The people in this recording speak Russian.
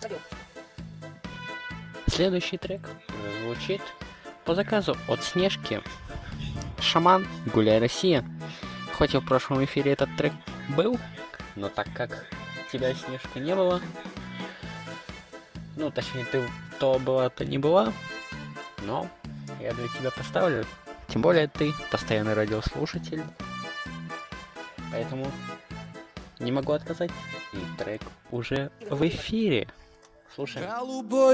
Следующий трек звучит по заказу от Снежки. Шаман, Гуляй, Россия. Хоть и в прошлом эфире этот трек был, но так как тебя, Снежка, не было, ну, точнее, ты то была, то не была, но я для тебя поставлю. Тем более ты постоянный радиослушатель, поэтому не могу отказать. И трек уже в эфире. Слушаем. Голубой